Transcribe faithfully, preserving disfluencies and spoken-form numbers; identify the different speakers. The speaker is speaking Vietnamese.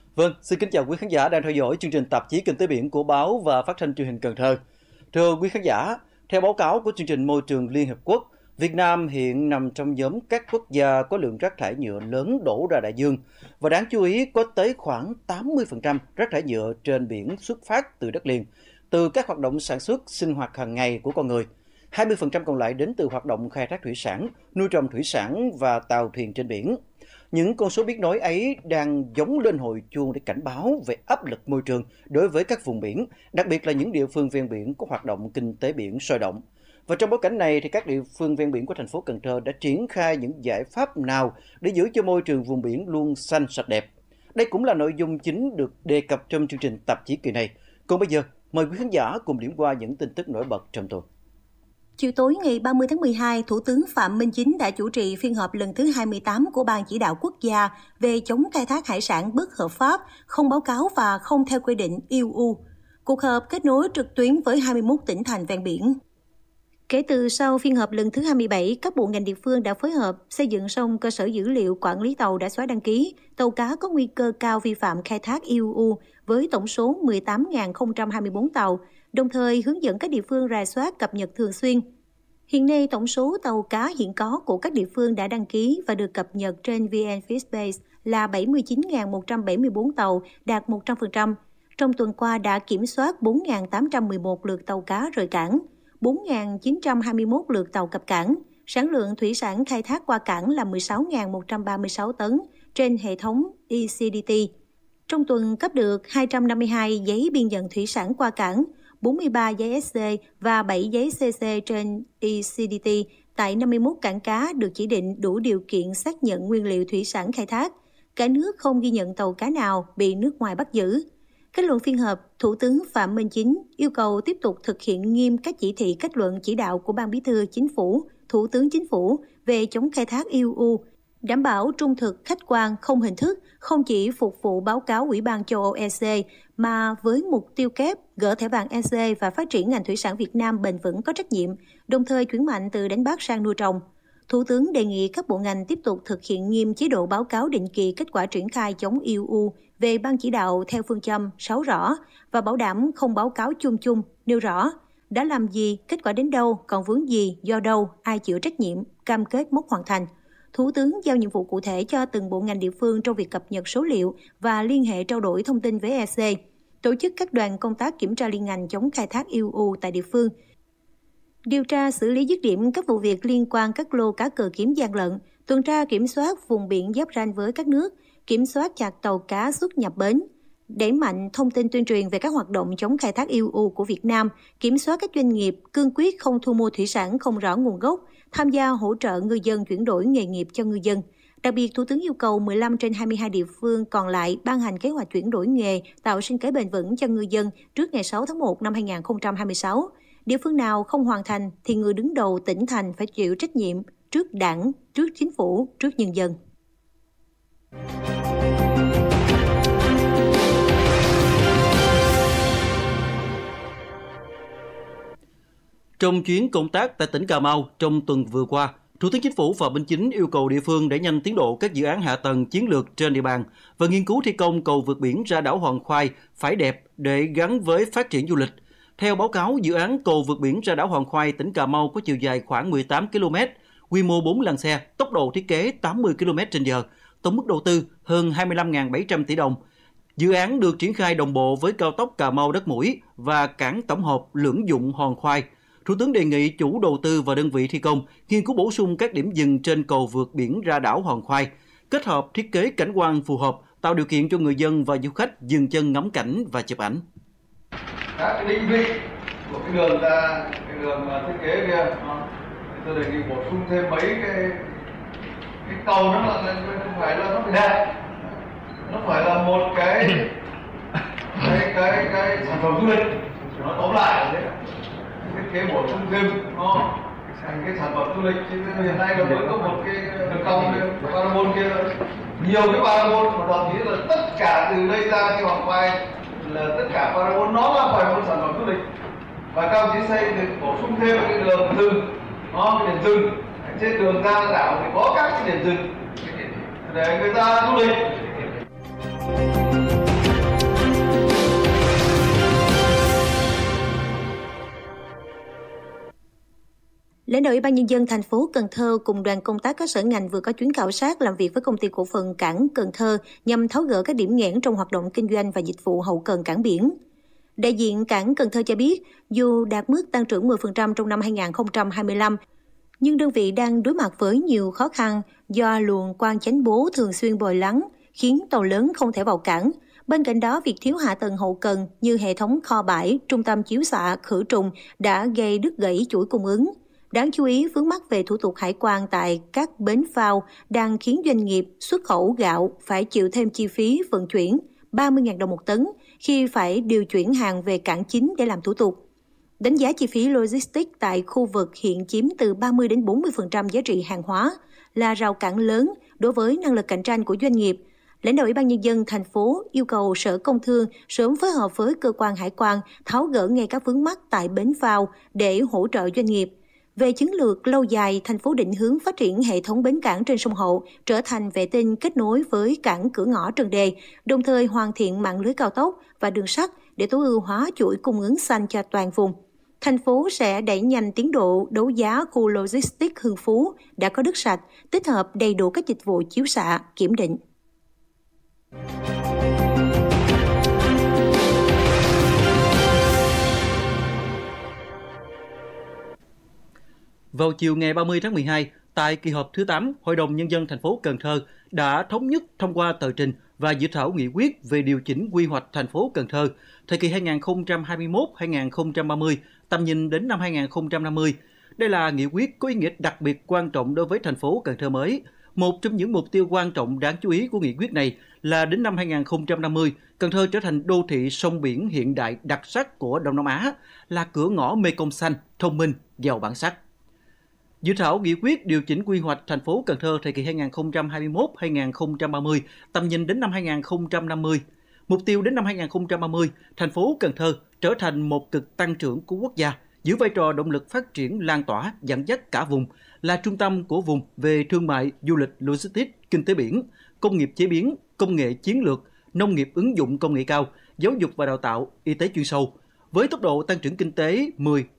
Speaker 1: Vâng, xin kính chào quý khán giả đang theo dõi chương trình tạp chí Kinh tế biển của báo và phát thanh truyền hình Cần Thơ. Thưa quý khán giả, theo báo cáo của chương trình Môi trường Liên Hợp Quốc, Việt Nam hiện nằm trong nhóm các quốc gia có lượng rác thải nhựa lớn đổ ra đại dương. Và đáng chú ý có tới khoảng tám mươi phần trăm rác thải nhựa trên biển xuất phát từ đất liền, từ các hoạt động sản xuất, sinh hoạt hàng ngày của con người. hai mươi phần trăm còn lại đến từ hoạt động khai thác thủy sản, nuôi trồng thủy sản và tàu thuyền trên biển. Những con số biết nói ấy đang giống lên hồi chuông để cảnh báo về áp lực môi trường đối với các vùng biển, đặc biệt là những địa phương ven biển có hoạt động kinh tế biển sôi động. Và trong bối cảnh này thì các địa phương ven biển của thành phố Cần Thơ đã triển khai những giải pháp nào để giữ cho môi trường vùng biển luôn xanh sạch đẹp. Đây cũng là nội dung chính được đề cập trong chương trình tạp chí kỳ này. Còn bây giờ, mời quý khán giả cùng điểm qua những tin tức nổi bật trong tuần.
Speaker 2: Chiều tối ngày ba mươi tháng mười hai, Thủ tướng Phạm Minh Chính đã chủ trì phiên họp lần thứ hai mươi tám của Ban Chỉ đạo Quốc gia về chống khai thác hải sản bất hợp pháp, không báo cáo và không theo quy định e u. Cuộc họp kết nối trực tuyến với hai mươi mốt tỉnh thành ven biển. Kể từ sau phiên họp lần thứ hai mươi bảy, các bộ ngành địa phương đã phối hợp xây dựng xong cơ sở dữ liệu quản lý tàu đã xóa đăng ký, tàu cá có nguy cơ cao vi phạm khai thác e u với tổng số mười tám nghìn không trăm hai mươi tư tàu, đồng thời hướng dẫn các địa phương rà soát cập nhật thường xuyên. Hiện nay, tổng số tàu cá hiện có của các địa phương đã đăng ký và được cập nhật trên vê en Fishbase là bảy mươi chín nghìn một trăm bảy mươi tư tàu, đạt một trăm phần trăm. Trong tuần qua đã kiểm soát bốn nghìn tám trăm mười một lượt tàu cá rời cảng, bốn nghìn chín trăm hai mươi mốt lượt tàu cập cảng. Sản lượng thủy sản khai thác qua cảng là mười sáu nghìn một trăm ba mươi sáu tấn trên hệ thống e xê đê tê. Trong tuần cấp được hai trăm năm mươi hai giấy biên nhận thủy sản qua cảng, bốn mươi ba giấy ét xê và bảy giấy xê xê trên e xê đê tê tại năm mươi mốt cảng cá được chỉ định đủ điều kiện xác nhận nguyên liệu thủy sản khai thác. Cả nước không ghi nhận tàu cá nào bị nước ngoài bắt giữ. Kết luận phiên họp, Thủ tướng Phạm Minh Chính yêu cầu tiếp tục thực hiện nghiêm các chỉ thị kết luận chỉ đạo của Ban Bí thư Chính phủ, Thủ tướng Chính phủ về chống khai thác e u, đảm bảo trung thực, khách quan, không hình thức, không chỉ phục vụ báo cáo Ủy ban châu Âu e xê, mà với mục tiêu kép gỡ thẻ vàng e xê và phát triển ngành thủy sản Việt Nam bền vững có trách nhiệm, đồng thời chuyển mạnh từ đánh bắt sang nuôi trồng. Thủ tướng đề nghị các bộ ngành tiếp tục thực hiện nghiêm chế độ báo cáo định kỳ kết quả triển khai chống e u về Ban chỉ đạo theo phương châm sáu rõ và bảo đảm không báo cáo chung chung, nêu rõ đã làm gì, kết quả đến đâu, còn vướng gì, do đâu, ai chịu trách nhiệm, cam kết mốc hoàn thành. Thủ tướng giao nhiệm vụ cụ thể cho từng bộ ngành địa phương trong việc cập nhật số liệu và liên hệ trao đổi thông tin với e xê, tổ chức các đoàn công tác kiểm tra liên ngành chống khai thác e u tại địa phương, điều tra xử lý dứt điểm các vụ việc liên quan các lô cá cờ kiếm gian lận, tuần tra kiểm soát vùng biển giáp ranh với các nước, kiểm soát chặt tàu cá xuất nhập bến, đẩy mạnh thông tin tuyên truyền về các hoạt động chống khai thác e u của Việt Nam, kiểm soát các doanh nghiệp cương quyết không thu mua thủy sản không rõ nguồn gốc, tham gia hỗ trợ ngư dân chuyển đổi nghề nghiệp cho ngư dân. Đặc biệt, Thủ tướng yêu cầu mười lăm trên hai mươi hai địa phương còn lại ban hành kế hoạch chuyển đổi nghề, tạo sinh kế bền vững cho ngư dân trước ngày sáu tháng một năm hai nghìn không trăm hai mươi sáu. Địa phương nào không hoàn thành thì người đứng đầu tỉnh thành phải chịu trách nhiệm trước Đảng, trước Chính phủ, trước nhân dân.
Speaker 1: Trong chuyến công tác tại tỉnh Cà Mau trong tuần vừa qua, Thủ tướng Chính phủ Phạm Minh Chính yêu cầu địa phương đẩy nhanh tiến độ các dự án hạ tầng chiến lược trên địa bàn và nghiên cứu thi công cầu vượt biển ra đảo Hòn Khoai phải đẹp để gắn với phát triển du lịch. Theo báo cáo, dự án cầu vượt biển ra đảo Hòn Khoai, tỉnh Cà Mau có chiều dài khoảng mười tám ki lô mét, quy mô bốn làn xe, tốc độ thiết kế tám mươi ki lô mét trên giờ, tổng mức đầu tư hơn hai mươi lăm nghìn bảy trăm tỷ đồng. Dự án được triển khai đồng bộ với cao tốc Cà Mau - Đất Mũi và cảng tổng hợp lưỡng dụng Hòn Khoai. Thủ tướng đề nghị chủ đầu tư và đơn vị thi công nghiên cứu bổ sung các điểm dừng trên cầu vượt biển ra đảo Hòn Khoai, kết hợp thiết kế cảnh quan phù hợp, tạo điều kiện cho người dân và du khách dừng chân ngắm cảnh và chụp ảnh.
Speaker 3: Các cái định vị của cái đường ra, cái đường thiết kế kia, tôi đề nghị bổ sung thêm mấy cái cái cầu, nó là không phải là nó phải đẹp, nó phải là một cái cái cái cái sản phẩm du lịch, nó tóm lại là thế. Thiết kế bổ sung thêm nó thành cái sản phẩm du lịch. Chứ hiện nay là mới có một cái đường cong parabol kia, nhiều cái parabol mà đoàn nghĩ là tất cả từ đây ra cái Hòn Khoai là tất cả parabol nó là phải một sản phẩm du lịch, và các ông chí xây thì bổ sung thêm một cái đường dừng, nó cái điểm dừng trên đường ra đảo thì có các cái điểm dừng để người ta du lịch.
Speaker 2: Lãnh đạo Ủy ban Nhân dân thành phố Cần Thơ cùng đoàn công tác các sở ngành vừa có chuyến khảo sát làm việc với công ty cổ phần cảng Cần Thơ nhằm tháo gỡ các điểm nghẽn trong hoạt động kinh doanh và dịch vụ hậu cần cảng biển. Đại diện cảng Cần Thơ cho biết, dù đạt mức tăng trưởng mười phần trăm trong năm hai nghìn không trăm hai mươi lăm, nhưng đơn vị đang đối mặt với nhiều khó khăn do luồng Quan Chánh Bố thường xuyên bồi lắng, khiến tàu lớn không thể vào cảng. Bên cạnh đó, việc thiếu hạ tầng hậu cần như hệ thống kho bãi, trung tâm chiếu xạ, khử trùng đã gây đứt gãy chuỗi cung ứng. Đáng chú ý, vướng mắc về thủ tục hải quan tại các bến phao đang khiến doanh nghiệp xuất khẩu gạo phải chịu thêm chi phí vận chuyển ba mươi nghìn đồng một tấn khi phải điều chuyển hàng về cảng chính để làm thủ tục. Đánh giá chi phí logistics tại khu vực hiện chiếm từ ba mươi đến bốn mươi phần trăm giá trị hàng hóa, là rào cản lớn đối với năng lực cạnh tranh của doanh nghiệp. Lãnh đạo Ủy ban Nhân dân thành phố yêu cầu Sở Công Thương sớm phối hợp với cơ quan hải quan tháo gỡ ngay các vướng mắc tại bến phao để hỗ trợ doanh nghiệp. Về chiến lược lâu dài, thành phố định hướng phát triển hệ thống bến cảng trên sông Hậu trở thành vệ tinh kết nối với cảng cửa ngõ Trần Đề, đồng thời hoàn thiện mạng lưới cao tốc và đường sắt để tối ưu hóa chuỗi cung ứng xanh cho toàn vùng. Thành phố sẽ đẩy nhanh tiến độ đấu giá khu logistics Hưng Phú đã có đất sạch, tích hợp đầy đủ các dịch vụ chiếu xạ, kiểm định.
Speaker 1: Vào chiều ngày ba mươi tháng mười hai, tại kỳ họp thứ tám, Hội đồng Nhân dân thành phố Cần Thơ đã thống nhất thông qua tờ trình và dự thảo nghị quyết về điều chỉnh quy hoạch thành phố Cần Thơ thời kỳ hai nghìn không trăm hai mươi mốt đến hai nghìn không trăm ba mươi, tầm nhìn đến năm hai nghìn không trăm năm mươi. Đây là nghị quyết có ý nghĩa đặc biệt quan trọng đối với thành phố Cần Thơ mới. Một trong những mục tiêu quan trọng đáng chú ý của nghị quyết này là đến năm hai nghìn không trăm năm mươi, Cần Thơ trở thành đô thị sông biển hiện đại đặc sắc của Đông Nam Á, là cửa ngõ Mekong xanh, thông minh, giàu bản sắc. Dự thảo nghị quyết điều chỉnh quy hoạch thành phố Cần Thơ thời kỳ hai nghìn không trăm hai mươi mốt đến hai nghìn không trăm ba mươi, tầm nhìn đến năm hai nghìn không trăm năm mươi. Mục tiêu đến năm hai nghìn không trăm ba mươi, thành phố Cần Thơ trở thành một cực tăng trưởng của quốc gia, giữ vai trò động lực phát triển lan tỏa, dẫn dắt cả vùng, là trung tâm của vùng về thương mại, du lịch, logistics, kinh tế biển, công nghiệp chế biến, công nghệ chiến lược, nông nghiệp ứng dụng công nghệ cao, giáo dục và đào tạo, y tế chuyên sâu. Với tốc độ tăng trưởng kinh tế mười